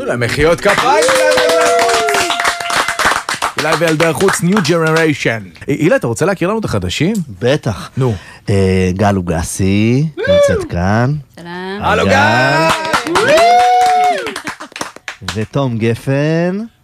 תנו להם מחיאות כפיים. אולי וילדי החוץ, New Generation. אילה, אתה רוצה להכיר לנו את החדשים? בטח. נו. גל אוגסי, נמצאת כאן. שלום. הלו גל! ותום גפן.